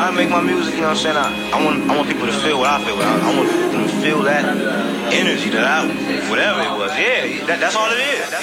I make my music, you know what I'm saying, I want people to feel what I feel. I want them to feel that energy that whatever it was. Yeah, that's all it is.